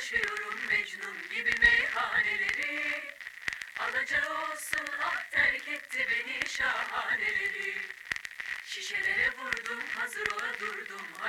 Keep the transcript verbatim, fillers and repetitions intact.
dolaşıyorum Mecnun gibi meyhaneleri. Alacağı olsun ah terk etti beni şahaneleri. Şişelere vurdum hazır ola durdum.